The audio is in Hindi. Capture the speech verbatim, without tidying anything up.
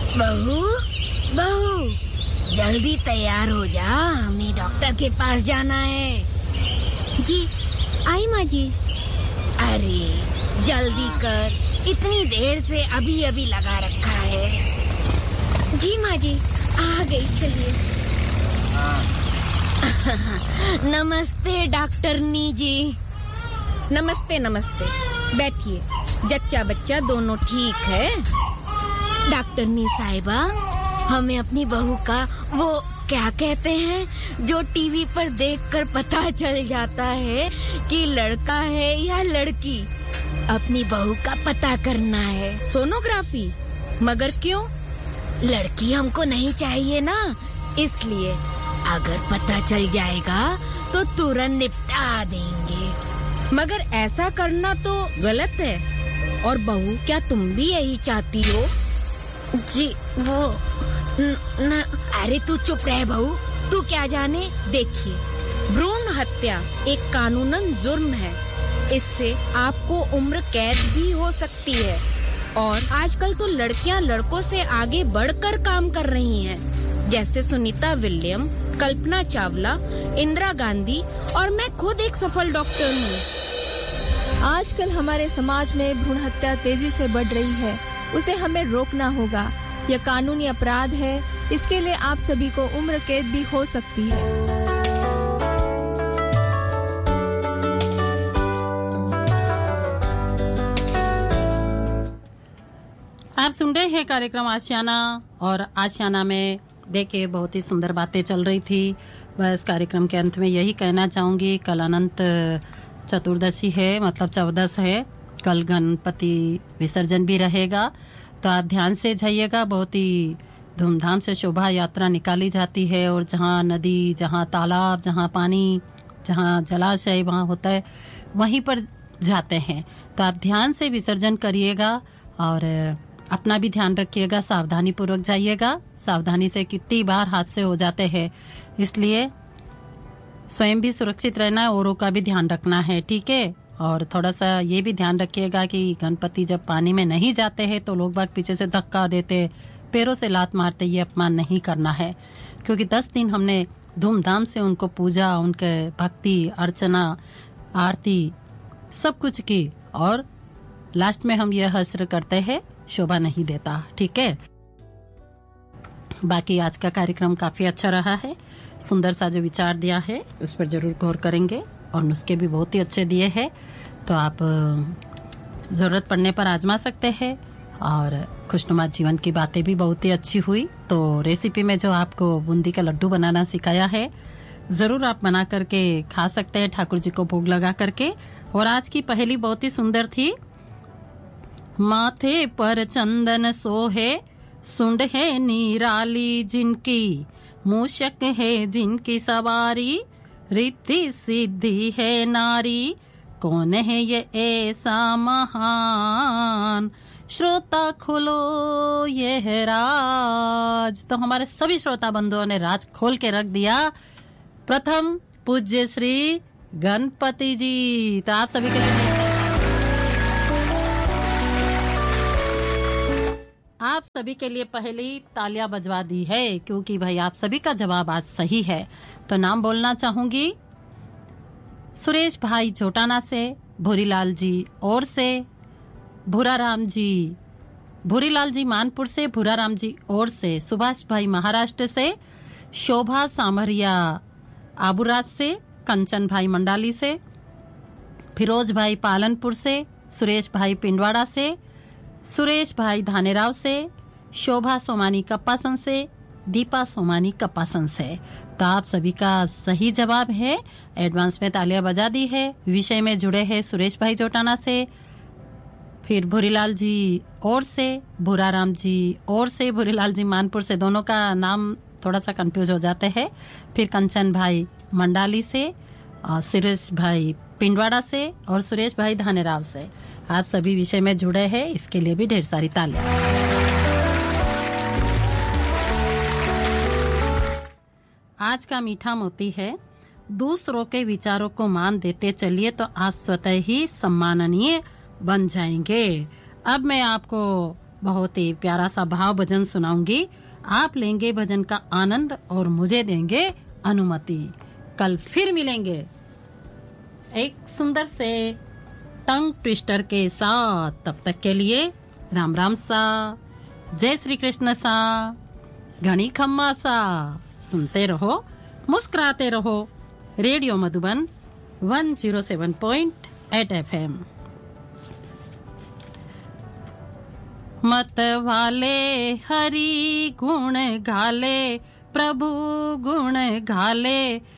बहू, बहू, जल्दी तैयार हो जा, हमें डॉक्टर के पास जाना है। जी, आई माँ जी। अरे जल्दी कर, इतनी देर से अभी अभी लगा रखा है। जी माँ जी, आ गई, चलिए। नमस्ते डॉक्टरनी जी। नमस्ते नमस्ते, बैठिए। जच्चा बच्चा दोनों ठीक है? डॉक्टरनी साहिबा, हमें अपनी बहू का वो क्या कहते हैं जो टीवी पर देखकर पता चल जाता है कि लड़का है या लड़की, अपनी बहू का पता करना है। सोनोग्राफी? मगर क्यों? लड़की हमको नहीं चाहिए ना, इसलिए अगर पता चल जाएगा तो तुरंत निपटा देंगे। मगर ऐसा करना तो गलत है। और बहू, क्या तुम भी यही चाहती हो? जी वो न, न, अरे तू चुप रह बहू, तू क्या जाने। देखिए, भ्रूण हत्या एक कानूनन जुर्म है। इससे आपको उम्र कैद भी हो सकती है। और आजकल तो लड़कियां लड़कों से आगे बढ़कर काम कर रही हैं, जैसे सुनीता विलियम, कल्पना चावला, इंदिरा गांधी, और मैं खुद एक सफल डॉक्टर हूँ। आजकल हमारे समाज में भ्रूण हत्या तेजी से बढ़ रही है, उसे हमें रोकना होगा। यह कानूनी अपराध है, इसके लिए आप सभी को उम्र कैद भी हो सकती है। आप सुन रहे हैं कार्यक्रम आशियाना, और आशियाना में देखिए बहुत ही सुंदर बातें चल रही थी। बस कार्यक्रम के अंत में यही कहना चाहूंगी, कल अनंत चतुर्दशी है, मतलब चौदस है। कल गणपति विसर्जन भी रहेगा, तो आप ध्यान से जाइएगा। बहुत ही धूमधाम से शोभा यात्रा निकाली जाती है, और जहाँ नदी, जहाँ तालाब, जहाँ पानी, जहाँ जलाशय वहाँ होता है, वहीं पर जाते हैं। तो आप ध्यान से विसर्जन करिएगा और अपना भी ध्यान रखिएगा, सावधानी पूर्वक जाइएगा। सावधानी से कितनी बार हादसे हो जाते हैं, इसलिए स्वयं भी सुरक्षित रहना है, औरों का भी ध्यान रखना है, ठीक है। और थोड़ा सा ये भी ध्यान रखिएगा कि गणपति जब पानी में नहीं जाते हैं तो लोग बाग पीछे से धक्का देते, पैरों से लात मारते, ये अपमान नहीं करना है। क्योंकि दस दिन हमने धूमधाम से उनको पूजा, उनके भक्ति, अर्चना, आरती सब कुछ की, और लास्ट में हम ये हश्र करते हैं, शोभा नहीं देता, ठीक है। बाकी आज का कार्यक्रम काफी अच्छा रहा है। सुंदर सा जो विचार दिया है उस पर जरूर गौर करेंगे, और नुस्खे भी बहुत ही अच्छे दिए हैं, तो आप जरूरत पड़ने पर आजमा सकते हैं। और खुशनुमा जीवन की बातें भी बहुत ही अच्छी हुई। तो रेसिपी में जो आपको बूंदी का लड्डू बनाना सिखाया है, जरूर आप बना करके खा सकते हैं, ठाकुर जी को भोग लगा करके। और आज की पहेली बहुत ही सुंदर थी। माथे पर चंदन सोहे, सुंड है निराली जिनकी, मूषक है जिनकी सवारी, रिद्धि सिद्धि है नारी, कौन है ये ऐसा महान, श्रोता खोलो ये है राज। तो हमारे सभी श्रोता बंधुओं ने राज खोल के रख दिया। प्रथम पूज्य श्री गणपति जी। तो आप सभी के लिए आप सभी के लिए पहली तालियां बजवा दी है, क्योंकि भाई आप सभी का जवाब आज सही है। तो नाम बोलना चाहूंगी, सुरेश भाई जोटाना से, भूरीलाल जी और से, भूराराम जी, भूरीलाल जी मानपुर से, भूराराम जी और से, सुभाष भाई महाराष्ट्र से, शोभा सामरिया आबुराज से, कंचन भाई मंडाली से, फिरोज भाई पालनपुर से, सुरेश भाई पिंडवाड़ा से, सुरेश भाई धानेराव से, शोभा सोमानी कप्पासन से, दीपा सोमानी कप्पासन से। तो आप सभी का सही जवाब है। एडवांस में तालियां बजा दी है। विषय में जुड़े हैं सुरेश भाई जोटाना से, फिर भूरीलाल जी और से, भूराराम जी और से, भूरीलाल जी मानपुर से, दोनों का नाम थोड़ा सा कंफ्यूज हो जाते हैं। फिर कंचन भाई मंडाली से, सुरेश भाई पिंडवाड़ा से और सुरेश भाई धानेराव से। आप सभी विषय में जुड़े हैं, इसके लिए भी ढेर सारी तालियां। आज का मीठा मोती है, दूसरों के विचारों को मान देते चलिए तो आप स्वतः ही सम्माननीय बन जाएंगे। अब मैं आपको बहुत ही प्यारा सा भाव भजन सुनाऊंगी। आप लेंगे भजन का आनंद और मुझे देंगे अनुमति। कल फिर मिलेंगे एक सुंदर से टंग ट्विस्टर के साथ। तब तक के लिए राम राम सा, जय श्री कृष्ण सा, घनी खम्मा सा। सुनते रहो, मुस्कुराते रहो। Radio Madhuban one zero seven point eight F M. मत वाले हरि गुण गाले, प्रभु गुण गाले,